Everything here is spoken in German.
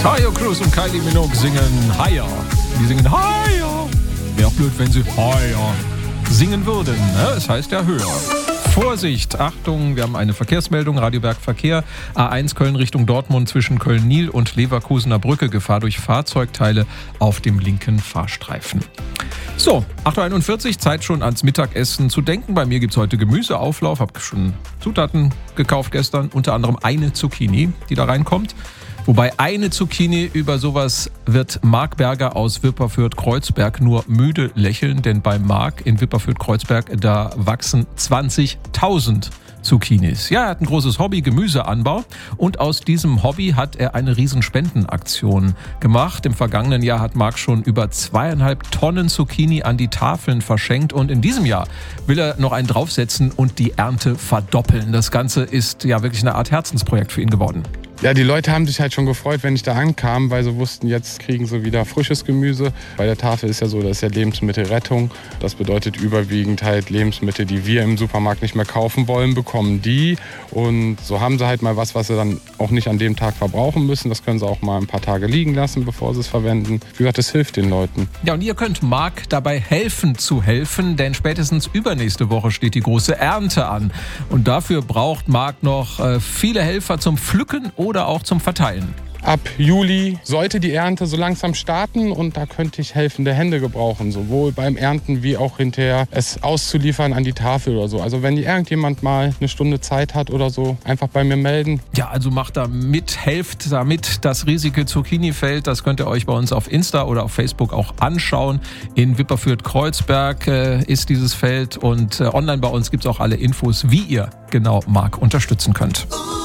Tayo Cruz und Kylie Minogue singen Higher. Die singen Higher. Wäre auch blöd, wenn sie Higher singen würden. Ne? Es heißt ja höher. Vorsicht, Achtung, wir haben eine Verkehrsmeldung, Radioberg Verkehr, A1 Köln Richtung Dortmund zwischen Köln-Nil und Leverkusener Brücke, Gefahr durch Fahrzeugteile auf dem linken Fahrstreifen. So, 8.41 Uhr, Zeit schon ans Mittagessen zu denken. Bei mir gibt es heute Gemüseauflauf, habe schon Zutaten gekauft gestern, unter anderem eine Zucchini, die da reinkommt. Wobei eine Zucchini, über sowas wird Marc Berger aus Wipperfürth-Kreuzberg nur müde lächeln, denn bei Marc in Wipperfürth-Kreuzberg, da wachsen 20.000 Zucchinis. Ja, er hat ein großes Hobby, Gemüseanbau, und aus diesem Hobby hat er eine riesen Spendenaktion gemacht. Im vergangenen Jahr hat Marc schon über 2,5 Tonnen Zucchini an die Tafeln verschenkt und in diesem Jahr will er noch einen draufsetzen und die Ernte verdoppeln. Das Ganze ist ja wirklich eine Art Herzensprojekt für ihn geworden. Ja, die Leute haben sich halt schon gefreut, wenn ich da ankam, weil sie wussten, jetzt kriegen sie wieder frisches Gemüse. Bei der Tafel ist ja so, das ist ja Lebensmittelrettung. Das bedeutet überwiegend halt Lebensmittel, die wir im Supermarkt nicht mehr kaufen wollen, bekommen die. Und so haben sie halt mal was sie dann auch nicht an dem Tag verbrauchen müssen. Das können sie auch mal ein paar Tage liegen lassen, bevor sie es verwenden. Wie gesagt, das hilft den Leuten. Ja, und ihr könnt Marc dabei helfen zu helfen, denn spätestens übernächste Woche steht die große Ernte an. Und dafür braucht Marc noch viele Helfer zum Pflücken oder auch zum Verteilen. Ab Juli sollte die Ernte so langsam starten und da könnte ich helfende Hände gebrauchen, sowohl beim Ernten wie auch hinterher es auszuliefern an die Tafel oder so. Also wenn irgendjemand mal eine Stunde Zeit hat oder so, einfach bei mir melden. Ja, also macht da mit, helft damit. Das riesige Zucchini-Feld, das könnt ihr euch bei uns auf Insta oder auf Facebook auch anschauen. In Wipperfürth-Kreuzberg ist dieses Feld und online bei uns gibt es auch alle Infos, wie ihr genau Marc unterstützen könnt.